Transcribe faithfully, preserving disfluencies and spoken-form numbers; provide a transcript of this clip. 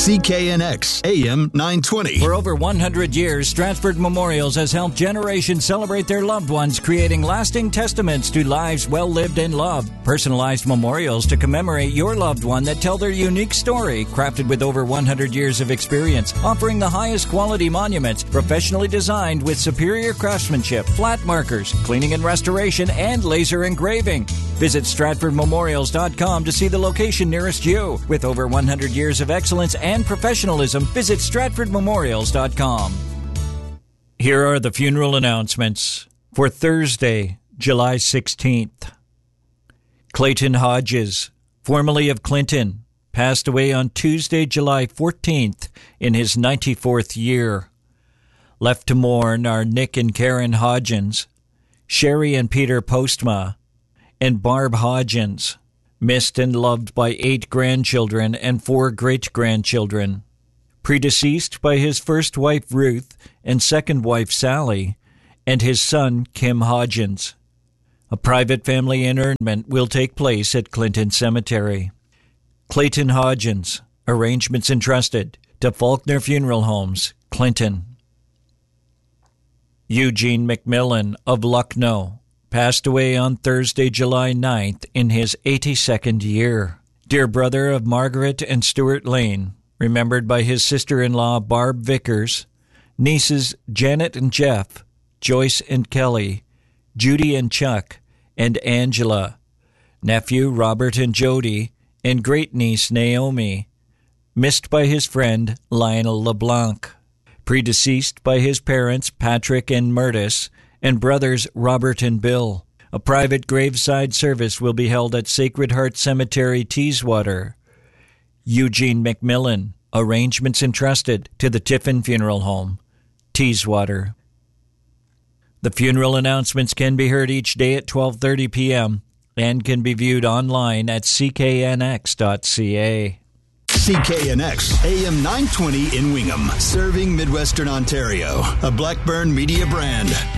C K N X A M nine twenty. For over one hundred years, Stratford Memorials has helped generations celebrate their loved ones, creating lasting testaments to lives well lived and loved. Personalized memorials to commemorate your loved one that tell their unique story, crafted with over one hundred years of experience, offering the highest quality monuments, professionally designed with superior craftsmanship, flat markers, cleaning and restoration, and laser engraving. Visit Stratford Memorials dot com to see the location nearest you. With over one hundred years of excellence and professionalism, visit Stratford Memorials dot com. Here are the funeral announcements for Thursday, July sixteenth. Clayton Hodges, formerly of Clinton, passed away on Tuesday, July fourteenth, in his ninety-fourth year. Left to mourn are Nick and Karen Hodgins, Sherry and Peter Postma, and Barb Hodgins, missed and loved by eight grandchildren and four great-grandchildren. Predeceased by his first wife Ruth and second wife Sally, and his son Kim Hodgins. A private family interment will take place at Clinton Cemetery. Clayton Hodgins, arrangements entrusted to Faulkner Funeral Homes, Clinton. Eugene McMillan of Lucknow passed away on Thursday, July ninth, in his eighty-second year. Dear brother of Margaret and Stuart Lane, remembered by his sister-in-law Barb Vickers, nieces Janet and Jeff, Joyce and Kelly, Judy and Chuck, and Angela, nephew Robert and Jody, and great-niece Naomi, missed by his friend Lionel LeBlanc, predeceased by his parents Patrick and Murtis, and brothers Robert and Bill. A private graveside service will be held at Sacred Heart Cemetery, Teeswater. Eugene McMillan, arrangements entrusted to the Tiffin Funeral Home, Teeswater. The funeral announcements can be heard each day at twelve thirty p.m. and can be viewed online at c k n x dot c a. C K N X A M nine twenty in Wingham, serving Midwestern Ontario, a Blackburn Media brand.